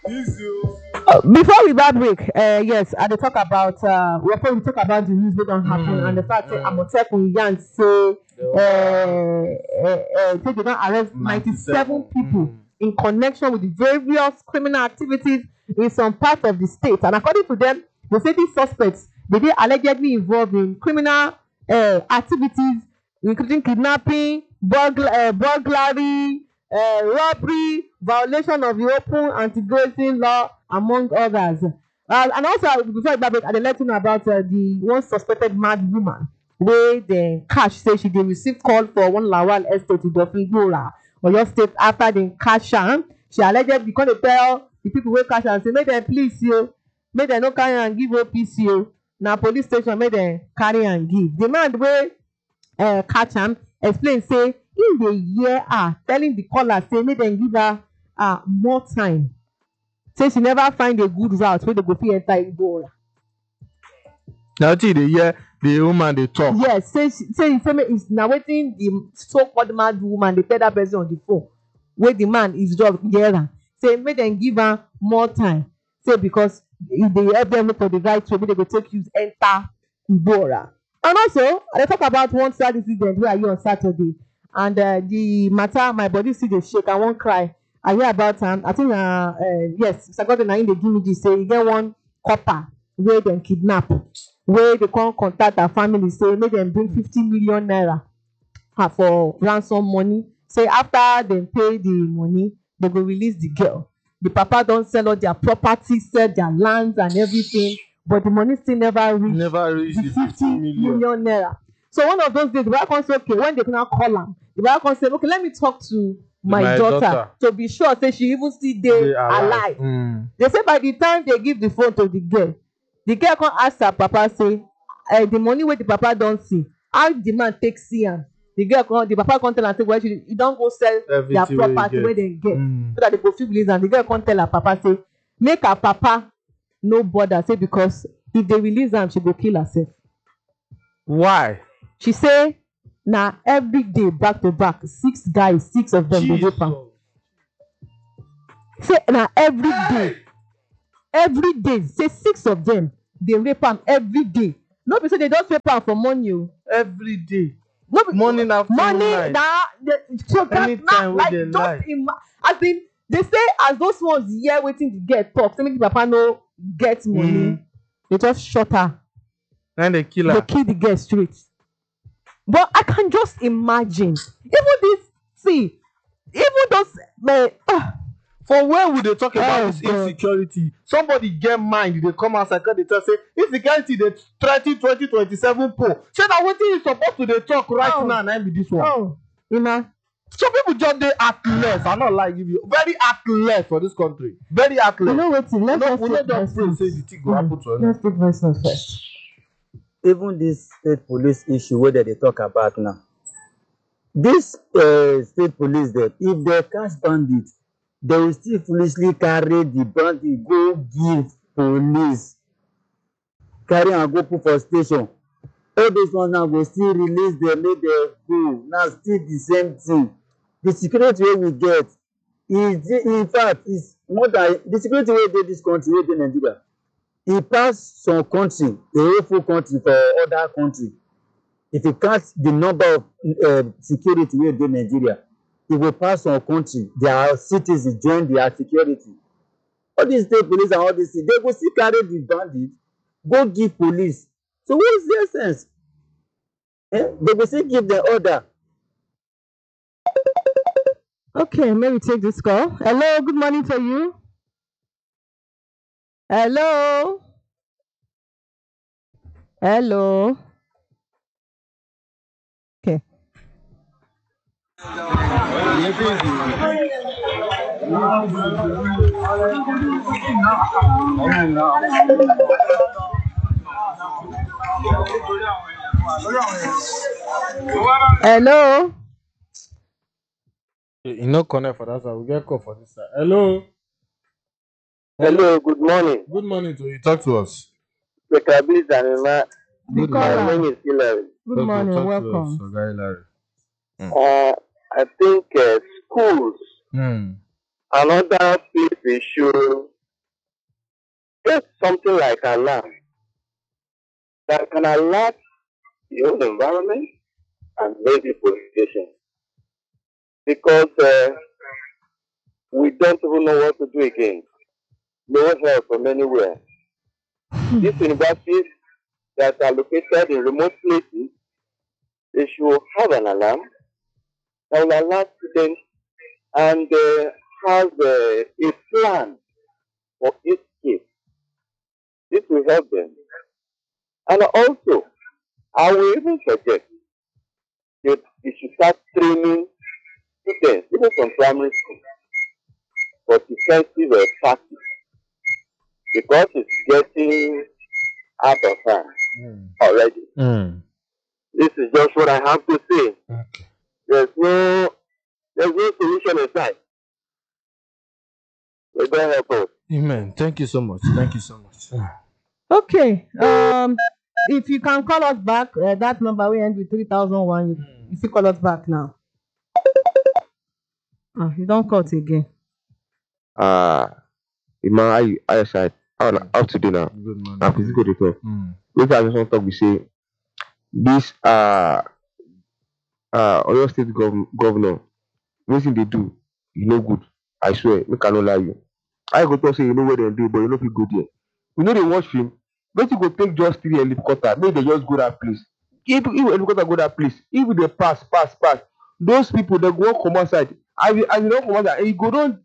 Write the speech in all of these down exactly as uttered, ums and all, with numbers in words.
Uh, before we back break, uh, yes, I dey talk about uh, we we talk about the news wey don happen mm, and the fact say Amotekun yarn say uh, uh, uh, say they don arrest ninety-seven people mm. in connection with the various criminal activities in some parts of the state, and according to them, they say these suspects they dey allegedly involved in criminal uh, activities including kidnapping, burgl uh, burglary, uh, robbery, violation of the open anti-grazing law, among others. Uh, and also, before I back, I dey let you know about uh, the one suspected mad woman wey dem catch say she dey receive call for one Lawal estate in Dofingora, Oyo State after dem catch am. She allegedly come dey tell the people wey catch am say make dem please you, make dem no carry am give O P C o, na police station make dem carry am give. The man wey uh, catch am explain say im dey hear her telling the caller say make dem give her uh, more time, say she never find a good route wey dey go fit enter Igbora. Na wetin you dey hear the woman dey talk. Yes, say she say say make is na wetin the so-called mad woman dey tell that person on the phone wey the man is just hear am say make dem give am more time, say because e dey help dem look for the right way wey dey go take use enter Igbora. And also, I dey talk about one sad incident wey I hear on Saturday, and uh, the matter my body still dey shake, I wan cry. I hear about am. I think na uh, yes, Mister Godwin na him dey give me this, say e get one copper wey dem kidnap, wey dey come contact her family say make dem bring fifty million naira uh, for ransom money. Say after dem pay the money, they go release the girl. The papa don sell all their property, sell their lands and everything, but the money still never reach, never reach the fifty million naira. So one of those days, the brother come say, okay, when they now call am, the brother come say, okay, let me talk to my, my daughter, daughter to be sure say she even still dey alive. Mm. They say by the time they give the phone to the girl, the girl come ask her papa say, uh, the money wey the papa don see, how the man take see am? The girl come, the papa come tell am say, well, she e don go sell everything their property wey dem get, mm. so that they go fit release am. The girl come tell her papa say, make her papa no bother, say because if they release am, she go kill herself. Why? She say na every day back to back, six guys, six of them dey rape am. Say na every day, every day, say six of them dey rape am every day. No be say they just rape am for money o. Every day. No be morning after money night. na so that na like just ima as in they say as those ones hear wetin the girl talk say make the papa no get money, mm. they just shot her. And they kill her. They kill the girl straight. But I can just imagine, even this, see, even those, uh, uh, for where would they talk about oh this God. insecurity? Somebody get mind, they come outside, they tell say, insecurity, they thirty, twenty, twenty-seven po. Say that what is supposed to they talk right oh. now, and I be this one. Oh, you know. Some people just they act less. I'm not like give you very act less for this country. Very act less. You know what? Let's no, we not just pray say the thing go happen to us. Let's take voice note first. Even this state police issue wey they talk about now, this uh, state police dem, if they catch bandit, they will still foolishly carry the bandit go give police, carry am go put for station. All those ones now go still release them, make dem go. Now still the same thing. The security wey we get is, in fact, is more than the security wey dey this country, wey dey Nigeria. E pass some country, a awful country for other country. If you count the number of uh, security wey dey Nigeria, e go pass some country, their citizens join their security. All these state police and all these things, they go still carry the bandit, go give police. So what is the essence? Eh? They go still give the order. Okay, let me take this call. Hello, good morning to you. Hello. Hello. Okay. Hello. You no connect for that side. We get call for this side. Hello. Hello, good morning. Good morning to you. Talk to us. Good Good My name is Hilary. Good morning, welcome. So, Guy Larry. Mm. Uh, I think uh, schools Mm. and other places should something like alarm that can alert the whole environment and maybe police station. Because uh, we don't even know what to do again. No help from anywhere. These universities that are located in remote places, they should have an alarm that will alert students and uh, have uh, a plan for escape. This will help them. And also, I will even suggest that we should start training students, even from primary school, for defensive uh, practice, because it's getting out of hand Mm. already. Mm. This is just what I have to say. Okay. There's no, there's no solution in sight. May God help us. Amen. Thank you so much. Thank you so much. Okay. Um, if you can call us back, uh, that number we end with three thousand one. You, you still call us back now. Ah, you don't cut again. Ah, Iman, how you, how you side? How na- how today now? Good morning. Na physical dey talk. Mm. Wetin I just wan talk be say this uh uh Oyo State gov governor wetin dey do e no good. I swear, make I no lie you. How you go talk say you know where dem dey but you no fit go there? You no dey watch film. Wetin go take just three helicopter make dem just go that place? If if helicopter go that place, if dey pass pass pass, those people dem go wan comot side. As you as you don comot side, you go don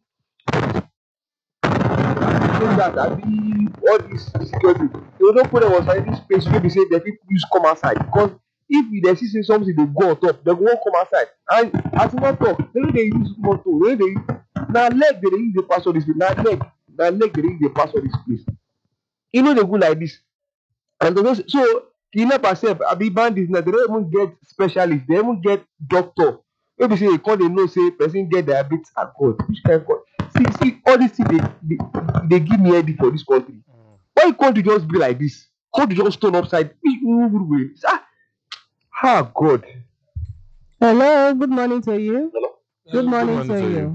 think that abi all this security they go don put them on side this place wey be say dem fit use come outside, because if dem see say something dey go on top dem go wan come outside. And as you wan talk, dem no dey use motor, dem no dey na leg dem dey use dey pass all this place, na leg na leg dem dey use dey pass all this place. E no dey good like this. And dem no say so kidnapper sef abi bandits na dem no even get specialist, dem even get doctor wey be say e come dey know say person get diabetes and God, which kind God? See see all these things dey dey dey give me headache for this country. Why country just be like this? Country just turn upside ah ah God. Hello. Good morning to you. Hello? Good morning, morning to, to you. you.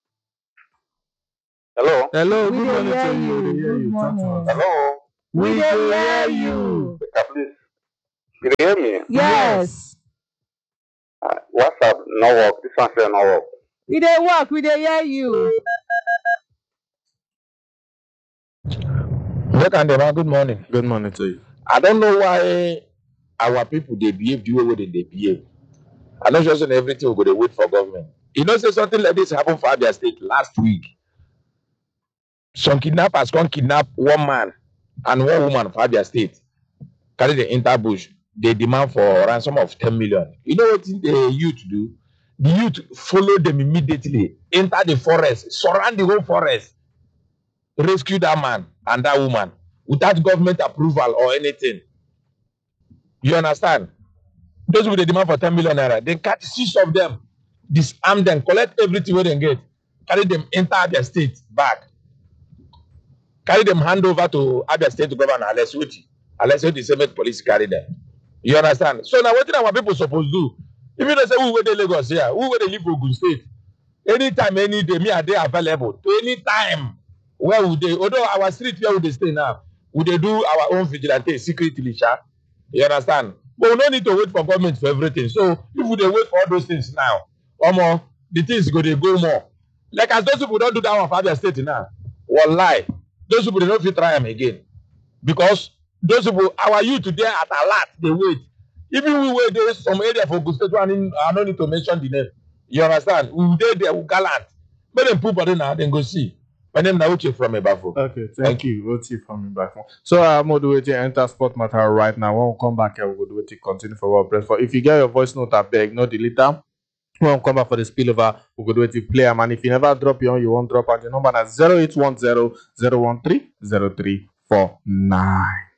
Hello? Hello. We Good dey morning hear to you. you. We dey hear Good you. Talk to morning. us. Hello? We We dey dey hear hear you. Uh, please. You dey hear me? Yes. Uh, WhatsApp no work. This one say no work. We dey work. We dey hear you. Look and them, good morning. Good morning to you. I don't know why our people they behave the way wey they, they behave. I know just everything we go to wait for government. You know, say something like this happened for Abia State last week. Some kidnappers come kidnap one man and one woman for Abia State. Carry the enter bush. They demand for ransom of ten million. You know what the youth do? The youth follow them immediately, enter the forest, surround the whole forest, rescue that man and that woman without government approval or anything. You understand? Those with the demand for ten million naira, they catch six of them, disarm them, collect everything where they get, carry them enter Abia State back, carry them hand over to Abia State Governor Alex Oti. Alex Oti say make police carry them. You understand? So now what did our people supposed to do? If you don't say who were they Lagos here, who were they live for Ogun State? Anytime, any day, me are they available to any time. Where would they? Although our street where would they stay now? Would they do our own vigilante secretly, sha? You understand? But we don't need to wait for government for everything. So if we dey wait for all those things now, or more, the things go they go more. Like as those people don't do that one for Abia State now. Wallahi, those people they don't fit try them again. Because those people, our youth today at alert, they wait. Even we wait there some area for Ogun State, one I don't need to mention the name. You understand? We dey there, we gallant. But then put body now, then go see. My name is Uche from Ebafo. Okay, thank you. We'll see from me back. So I'm going to do enter sport matter right now. When we come back, we'll do it continue for what press for. If you get your voice note, I beg, no delete them. When we come back for the spillover, we'll do it to play. And if you never drop your own, you won't drop. And the number is zero eight one zero zero one three zero three four nine.